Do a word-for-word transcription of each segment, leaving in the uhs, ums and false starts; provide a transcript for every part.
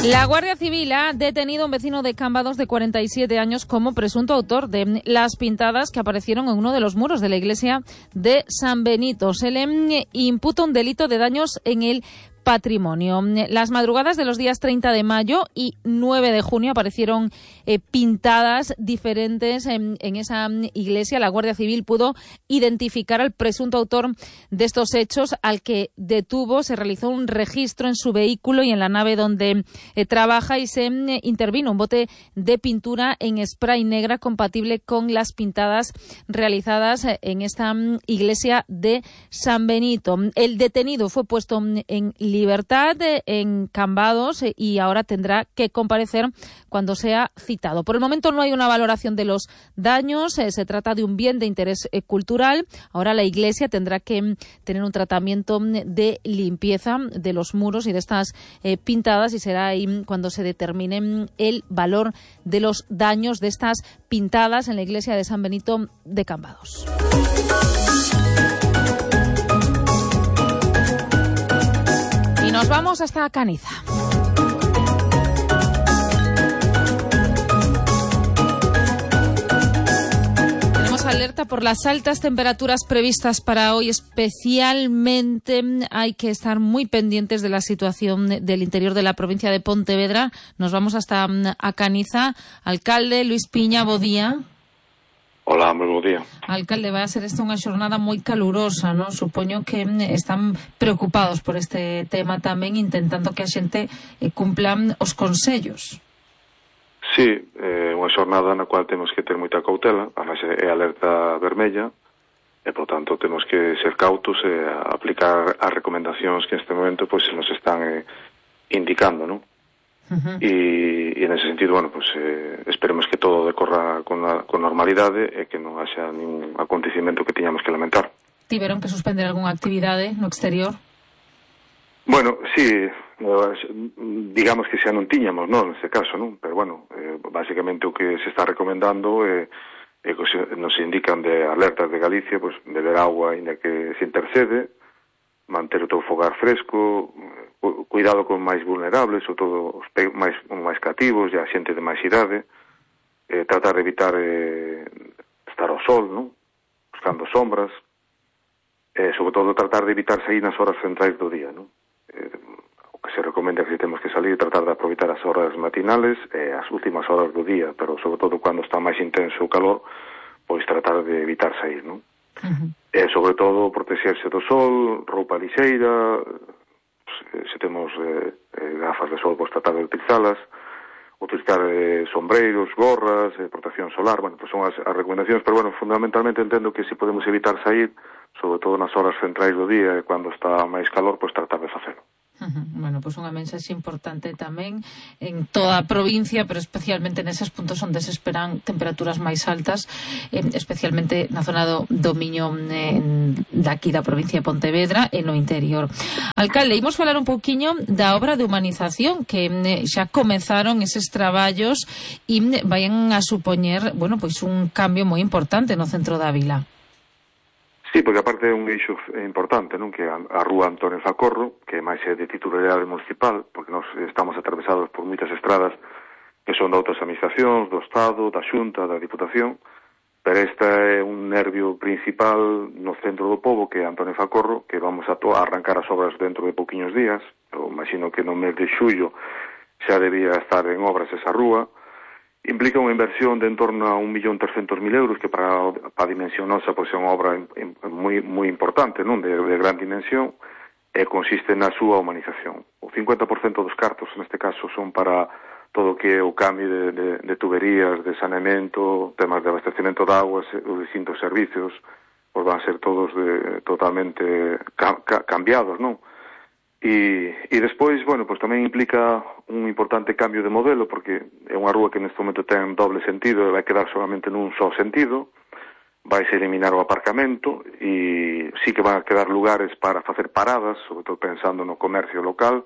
La Guardia Civil ha detenido a un vecino de Cambados de cuarenta y siete años como presunto autor de las pintadas que aparecieron en uno de los muros de la iglesia de San Benito. Se le imputa un delito de daños en el patrimonio. Las madrugadas de los días treinta de mayo y nueve de junio aparecieron eh, pintadas diferentes en, en esa iglesia. La Guardia Civil pudo identificar al presunto autor de estos hechos, al que detuvo. Se realizó un registro en su vehículo y en la nave donde eh, trabaja y se eh, intervino un bote de pintura en spray negra compatible con las pintadas realizadas eh, en esta mm, iglesia de San Benito. El detenido fue puesto mm, en libertad en Cambados y ahora tendrá que comparecer cuando sea citado. Por el momento no hay una valoración de los daños, eh, se trata de un bien de interés eh, cultural. Ahora la Iglesia tendrá que mm, tener un tratamiento mm, de limpieza de los muros y de estas eh, pintadas, y será ahí mm, cuando se determine mm, el valor de los daños de estas pintadas en la Iglesia de San Benito de Cambados. Nos vamos hasta Caniza. Tenemos alerta por las altas temperaturas previstas para hoy. Especialmente hay que estar muy pendientes de la situación del interior de la provincia de Pontevedra. Nos vamos hasta a Caniza. Alcalde Luis Piña, bo día. Hola, moi bo día. Alcalde, vai a ser esta unha xornada moi calurosa, non? Supoño que están preocupados por este tema tamén, intentando que a xente cumplan os consellos. Sí, é unha xornada na cual temos que ter moita cautela, además é alerta vermella, e, por tanto, temos que ser cautos e aplicar as recomendacións que neste momento pois, se nos están eh, indicando, non? Uh-huh. E, e nese sentido, bueno, pues, eh, esperemos que todo decorra con, a, con normalidade e que non haxa ningún acontecimento que tiñamos que lamentar. Tiveron que suspender algunha actividade no exterior? Bueno, sí, digamos que xa non tiñamos, non, neste caso, non? Pero, bueno, eh, basicamente o que se está recomendando é eh, eh, nos indican de alertas de Galicia, pues, beber agua ainda que se intercede, manter o teu fogar fresco, cuidado con máis vulnerables, ou todo os máis, máis cativos e a xente de máis idade, eh, tratar de evitar eh, estar ao sol, non? Buscando sombras, eh, sobre todo tratar de evitar sair nas horas centrais do día, non? Eh, o que se recomenda que se temos que salir, tratar de aproveitar as horas matinales e eh, as últimas horas do día, pero sobre todo cando está máis intenso o calor, pois tratar de evitar sair, non? Uh-huh. E sobre todo protexerse do sol, roupa lixeira, se temos eh, eh, gafas de sol, pois tratar de utilizalas, utilizar eh, sombreiros, gorras, eh, protección solar, bueno, pues son as, as recomendacións, pero bueno, fundamentalmente entendo que se podemos evitar sair, sobre todo nas horas centrais do día e cando está máis calor, pois tratar de facelo. Uh-huh. Bueno, pois pues unha mensaxe importante tamén en toda a provincia, pero especialmente neses puntos onde se esperan temperaturas máis altas, eh, especialmente na zona do, do Miño eh, daqui da provincia de Pontevedra e no interior. Alcalde, imos falar un pouquiño da obra de humanización que eh, xa comenzaron eses traballos e eh, vayan a supoñer, bueno, pois un cambio moi importante no centro da vila. Sí, porque aparte é un eixo importante, non? Que a, a rúa Antonio Facorro, que máis é de titularidade municipal, porque nós estamos atravesados por moitas estradas que son de outras administracións, do Estado, da Xunta, da Diputación, pero esta é un nervio principal no centro do pobo, que é Antonio Facorro, que vamos a, to- a arrancar as obras dentro de pouquiños días. Eu imagino que no mes de xullo xa debía estar en obras esa rúa. Implica unha inversión de en torno a un millón trescentos mil euros, que para, para a dimensión nosa pois, é unha obra moi, moi importante, non? De, de gran dimensión, e consiste na súa humanización. O cincuenta por cento dos cartos, neste caso, son para todo o que é o cambio de, de, de tuberías, de saneamento, temas de abastecimento de aguas, os distintos servicios, pois van ser todos de, totalmente ca, ca, cambiados, non? E, e despois, bueno, pues tamén implica un importante cambio de modelo, porque é unha rúa que neste momento ten doble sentido e vai quedar solamente nun só sentido. Vai se eliminar o aparcamento e sí que van a quedar lugares para facer paradas, sobre todo pensando no comercio local.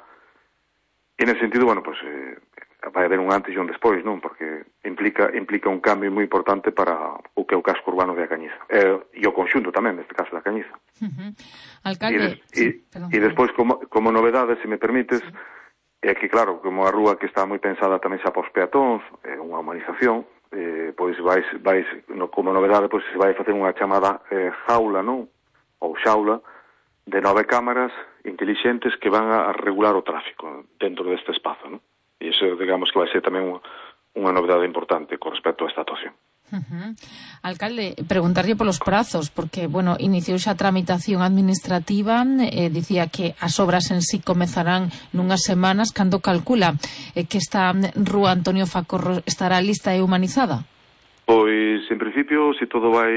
E nese sentido, bueno, pues eh, vai haber un antes e un despois, non? Porque implica implica un cambio moi importante para o que é o casco urbano de A Cañiza. E, e o conxunto tamén, neste caso, da Cañiza. Uh-huh. Alcalde... E, des, e, e despois, como, como novedade, se me permites, é que, claro, como a rúa que está moi pensada tamén xa para os peatóns, é unha humanización, eh, pois vais, vais no, como novedade, pois se vai facer unha chamada eh, jaula, non? Ou xaula, de nove cámaras intelixentes que van a regular o tráfico dentro deste espazo, non? E iso, digamos, que vai ser tamén unha, unha novedade importante con respecto a esta actuación. Uh-huh. Alcalde, preguntarlle polos prazos, porque, bueno, iniciou xa a tramitación administrativa, eh, dicía que as obras en sí comezarán nunhas semanas. Cando calcula eh, que esta rúa Antonio Facorro estará lista e humanizada? Pois, en principio, se todo vai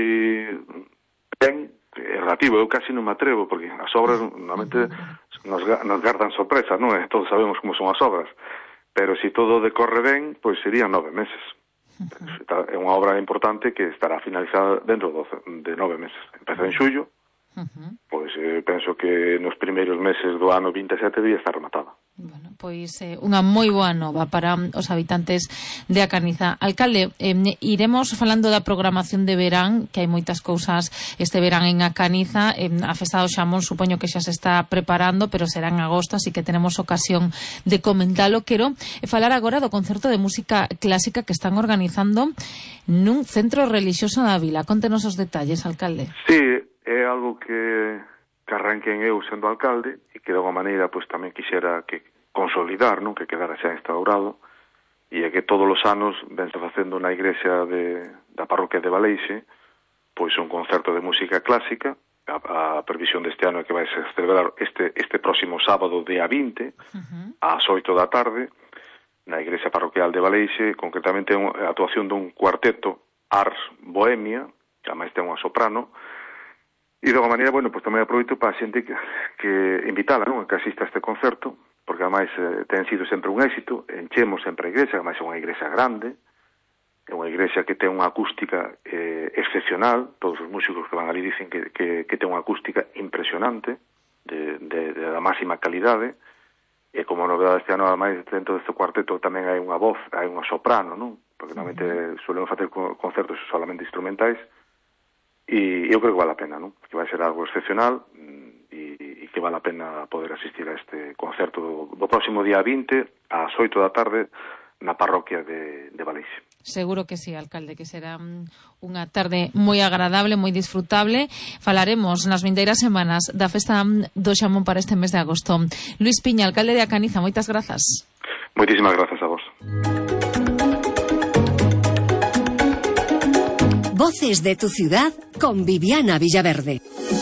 ben, é relativo, eu casi non me atrevo, porque as obras normalmente nos, nos gardan sorpresas, non? Todos sabemos como son as obras, pero se todo decorre ben, pois serían nove meses. Uh-huh. É unha obra importante que estará finalizada dentro de nove meses. Empeza en xullo, uh-huh. pois eh, penso que nos primeiros meses do ano vinte e sete día está rematada. Bueno, pois eh, unha moi boa nova para os habitantes de A Caniza. Alcalde, eh, iremos falando da programación de verán, que hai moitas cousas este verán en A Caniza. Eh, a Festa do Xamón supoño que xa se está preparando, pero será en agosto, así que tenemos ocasión de comentalo. Quero falar agora do concerto de música clásica que están organizando nun centro relixioso da vila. Contenos os detalles, alcalde. Sí, é algo que... que arranquen eu sendo alcalde e que de alguma maneira pois tamén quixera que consolidar, non, que quedara xa instaurado, e é que todos os anos vense facendo na igrexa de, da parroquia de Baleixe pois un concerto de música clásica. A, a previsión deste ano é que vai se celebrar este, este próximo sábado día vinte, uh-huh. ás oito da tarde na igrexa parroquial de Baleixe, concretamente a actuación dun cuarteto Ars Bohemia, que ademais ten unha soprano. E de alguma maneira, bueno, pues tamén aproveito para a xente que, que invitala, non, que asista a este concerto, porque ademais eh, ten sido sempre un éxito, enchemos sempre a igrexa, ademais é unha igrexa grande, é unha igrexa que ten unha acústica eh, excepcional, todos os músicos que van ali dicen que, que, que ten unha acústica impresionante, de, de, de da máxima calidade, e como novedade este ano, ademais, dentro deste cuarteto tamén hai unha voz, hai unha soprano, non? Porque normalmente solemos facer concertos solamente instrumentais, e eu creo que vale a pena, non? Que vai ser algo excepcional e, e que vale a pena poder asistir a este concerto do, do próximo día vinte ás oito da tarde na parroquia de, de Baleixe. Seguro que sí, alcalde, que será unha tarde moi agradable, moi disfrutable. Falaremos nas vindeiras semanas da Festa do Xamón para este mes de agosto. Luís Piña, alcalde de A Caniza, moitas grazas. Moitísimas grazas a vos. Voces de tu ciudad con Viviana Villaverde.